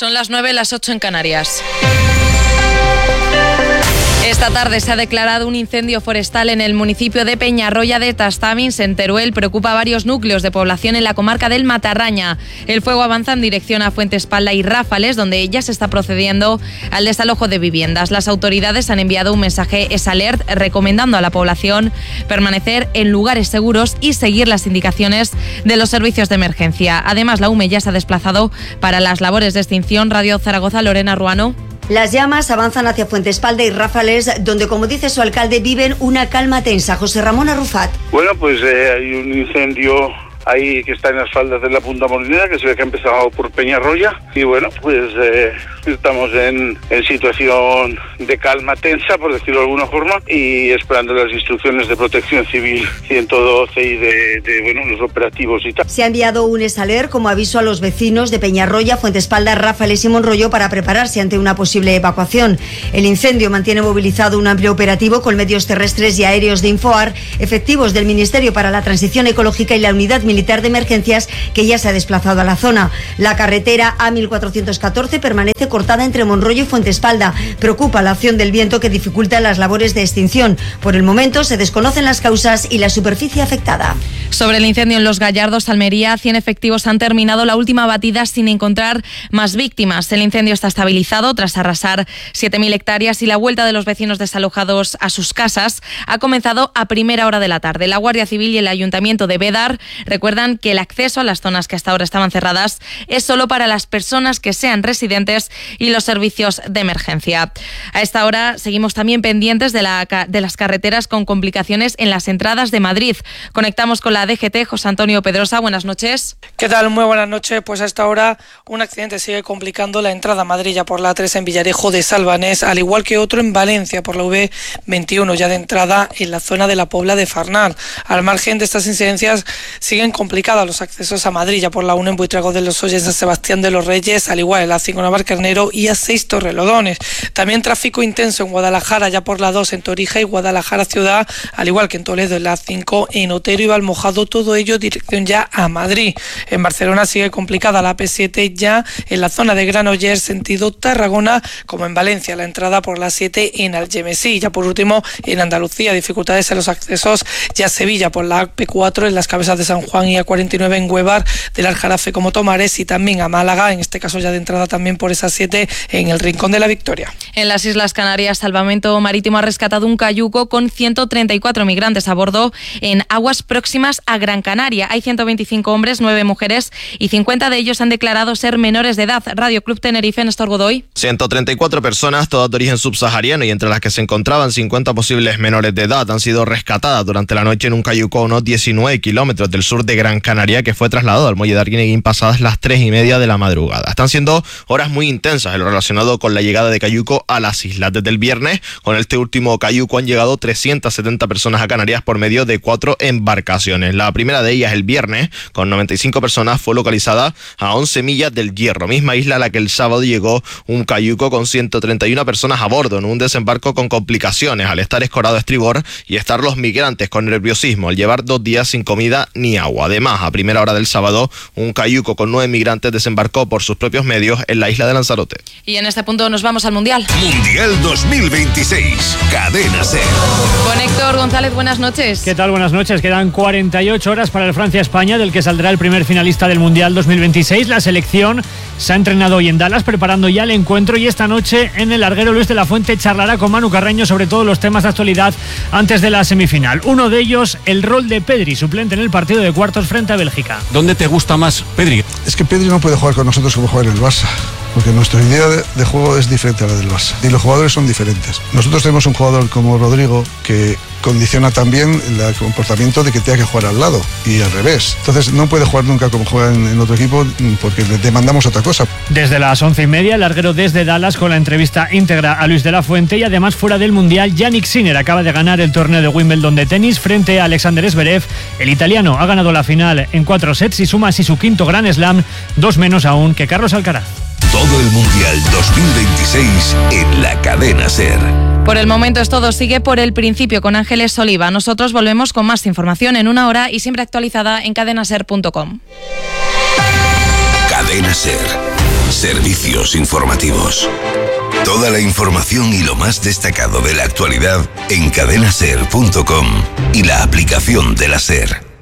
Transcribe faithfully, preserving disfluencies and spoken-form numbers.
Son las nueve, las ocho en Canarias. Esta tarde se ha declarado un incendio forestal en el municipio de Peñarroya de Tastamins, en Teruel. Preocupa a varios núcleos de población en la comarca del Matarraña. El fuego avanza en dirección a Fuentespalda y Ráfales, donde ya se está procediendo al desalojo de viviendas. Las autoridades han enviado un mensaje S Alert recomendando a la población permanecer en lugares seguros y seguir las indicaciones de los servicios de emergencia. Además, la U M E ya se ha desplazado para las labores de extinción. Radio Zaragoza, Lorena Ruano. Las llamas avanzan hacia Fuentespalda y Ráfales, donde, como dice su alcalde, viven una calma tensa. José Ramón Arrufat. Bueno, pues eh, hay un incendio ahí que está en las faldas de la Punta Molinera, que se ve que ha empezado por Peñarroya. Y bueno, pues eh, estamos en, en situación de calma tensa, por decirlo de alguna forma, y esperando las instrucciones de Protección Civil ciento doce y de, de bueno, los operativos y tal. Se ha enviado un S Alert como aviso a los vecinos de Peñarroya, Fuentespalda, Ráfales y Monroyo para prepararse ante una posible evacuación. El incendio mantiene movilizado un amplio operativo con medios terrestres y aéreos de Infoar, efectivos del Ministerio para la Transición Ecológica y la Unidad Militar de Emergencias, que ya se ha desplazado a la zona. La carretera A mil cuatrocientos catorce permanece cortada entre Monroyo y Fuentespalda. Preocupa la acción del viento que dificulta las labores de extinción. Por el momento se desconocen las causas y la superficie afectada. Sobre el incendio en Los Gallardos, Almería, cien efectivos han terminado la última batida sin encontrar más víctimas. El incendio está estabilizado tras arrasar siete mil hectáreas y la vuelta de los vecinos desalojados a sus casas ha comenzado a primera hora de la tarde. La Guardia Civil y el Ayuntamiento de Bédar recuerdan que el acceso a las zonas que hasta ahora estaban cerradas es solo para las personas que sean residentes y los servicios de emergencia. A esta hora seguimos también pendientes de, la, de las carreteras con complicaciones en las entradas de Madrid. Conectamos con la D G T. José Antonio Pedrosa, buenas noches. ¿Qué tal? Muy buenas noches. Pues a esta hora un accidente sigue complicando la entrada a Madrid ya por la A tres en Villarejo de Salvanés, al igual que otro en Valencia por la V veintiuno, ya de entrada en la zona de la Pobla de Farnal. Al margen de estas incidencias, siguen complicadas los accesos a Madrid ya por la uno en Buitrago de los Olles, San Sebastián de los Reyes, al igual en la cinco Navarcarnero y A seis Torrelodones. También tráfico intenso en Guadalajara ya por la dos en Torija y Guadalajara Ciudad, al igual que en Toledo en la cinco, en Otero y Valmojado, todo ello dirección ya a Madrid. En Barcelona sigue complicada la A P siete ya en la zona de Granollers sentido Tarragona, como en Valencia la entrada por la siete en Algemesí. Ya por último en Andalucía, dificultades en los accesos ya a Sevilla por la A P cuatro en las Cabezas de San Juan y A cuarenta y nueve en Huevar, del Aljarafe como Tomares, y también a Málaga, en este caso ya de entrada también por esa siete en el Rincón de la Victoria. En las Islas Canarias, Salvamento Marítimo ha rescatado un cayuco con ciento treinta y cuatro migrantes a bordo en aguas próximas a Gran Canaria. Hay ciento veinticinco hombres, nueve mujeres y cincuenta de ellos han declarado ser menores de edad. Radio Club Tenerife, Néstor Godoy. ciento treinta y cuatro personas, todas de origen subsahariano, y entre las que se encontraban cincuenta posibles menores de edad, han sido rescatadas durante la noche en un cayuco a unos diecinueve kilómetros del sur de Gran Canaria, que fue trasladado al muelle de Arguineguín pasadas las tres y media de la madrugada. Están siendo horas muy intensas en lo relacionado con la llegada de cayuco a las islas. Desde el viernes, con este último cayuco han llegado trescientas setenta personas a Canarias por medio de cuatro embarcaciones. La primera de ellas, el viernes, con noventa y cinco personas, fue localizada a once millas del Hierro, misma isla a la que el sábado llegó un cayuco con ciento treinta y una personas a bordo, en un desembarco con complicaciones al estar escorado a estribor y estar los migrantes con nerviosismo al llevar dos días sin comida ni agua. Además, a primera hora del sábado, un cayuco con nueve migrantes desembarcó por sus propios medios en la isla de Lanzarote. Y en este punto nos vamos al Mundial. Mundial dos mil veintiséis, Cadena SER. Con Héctor González, buenas noches. ¿Qué tal? Buenas noches. Quedan cuarenta y ocho horas para el Francia-España, del que saldrá el primer finalista del Mundial dos mil veintiséis. La selección se ha entrenado hoy en Dallas, preparando ya el encuentro, y esta noche en el larguero Luis de la Fuente charlará con Manu Carreño sobre todos los temas de actualidad antes de la semifinal. Uno de ellos, el rol de Pedri, suplente en el partido de cuartos frente a Bélgica. ¿Dónde te gusta más Pedri? Es que Pedri no puede jugar con nosotros como juega en el Barça, porque nuestra idea de, de juego es diferente a la del Barça y los jugadores son diferentes. Nosotros tenemos un jugador como Rodrigo que condiciona también el comportamiento de que tenga que jugar al lado y al revés. Entonces no puede jugar nunca como juega en, en otro equipo porque le demandamos otra cosa. Desde las once y media, el larguero desde Dallas con la entrevista íntegra a Luis de la Fuente, y además fuera del Mundial, Yannick Sinner acaba de ganar el torneo de Wimbledon de tenis frente a Alexander Zverev. El italiano ha ganado la final en cuatro sets y suma así su quinto Grand Slam, dos menos aún que Carlos Alcaraz. Todo el Mundial dos mil veintiséis en la Cadena SER. Por el momento es todo, sigue por el principio con Ángeles Oliva. Nosotros volvemos con más información en una hora y siempre actualizada en cadenaser punto com. Cadena SER. Servicios informativos. Toda la información y lo más destacado de la actualidad en cadena ser punto com y la aplicación de la SER.